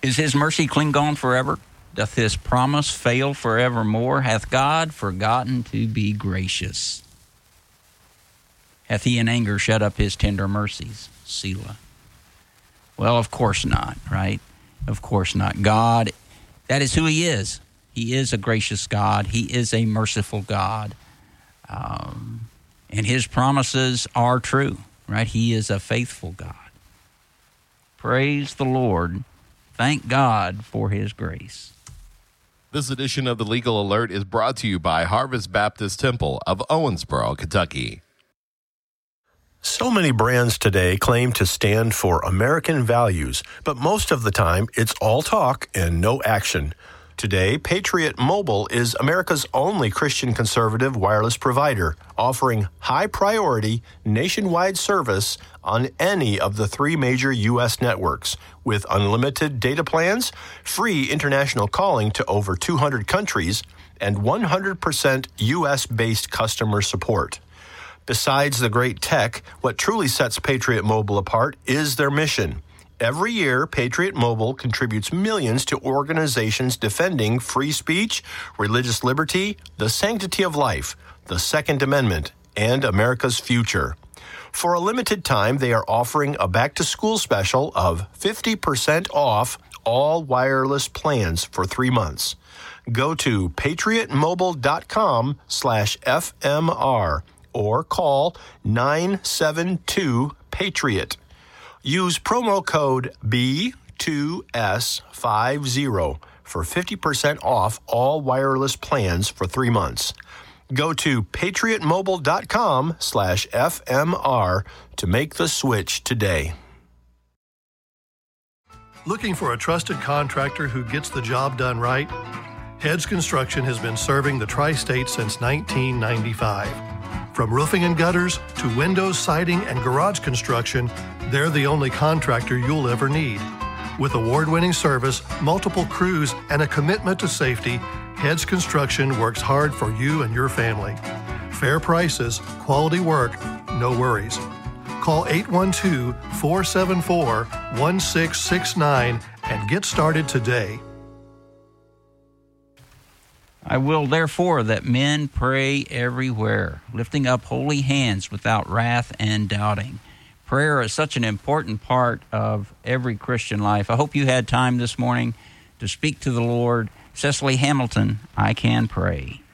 Is his mercy clean gone forever? Doth his promise fail forevermore? Hath God forgotten to be gracious? Hath he in anger shut up his tender mercies? Selah. Well, of course not, right? Of course not. God, that is who he is. He is a gracious God. He is a merciful God. And his promises are true, right? He is a faithful God. Praise the Lord. Thank God for his grace. This edition of the Legal Alert is brought to you by Harvest Baptist Temple of Owensboro, Kentucky. So many brands today claim to stand for American values, but most of the time it's all talk and no action. Today, Patriot Mobile is America's only Christian conservative wireless provider, offering high-priority, nationwide service on any of the 3 major U.S. networks, with unlimited data plans, free international calling to over 200 countries, and 100% U.S.-based customer support. Besides the great tech, what truly sets Patriot Mobile apart is their mission. Every year, Patriot Mobile contributes millions to organizations defending free speech, religious liberty, the sanctity of life, the Second Amendment, and America's future. For a limited time, they are offering a back-to-school special of 50% off all wireless plans for 3 months. Go to patriotmobile.com/FMR or call 972-PATRIOT. Use promo code B2S50 for 50% off all wireless plans for 3 months. Go to patriotmobile.com/FMR to make the switch today. Looking for a trusted contractor who gets the job done right? Heads Construction has been serving the tri-state since 1995. From roofing and gutters to windows, siding, and garage construction, they're the only contractor you'll ever need. With award-winning service, multiple crews, and a commitment to safety, Heads Construction works hard for you and your family. Fair prices, quality work, no worries. Call 812-474-1669 and get started today. I will therefore that men pray everywhere, lifting up holy hands without wrath and doubting. Prayer is such an important part of every Christian life. I hope you had time this morning to speak to the Lord. Cecily Hamilton, I Can Pray.